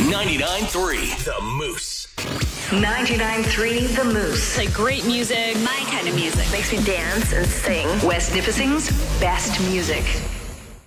99.3 The Moose. 99.3 The Moose. Like great music. My kind of music. Makes me dance and sing. West Nipissing's best music.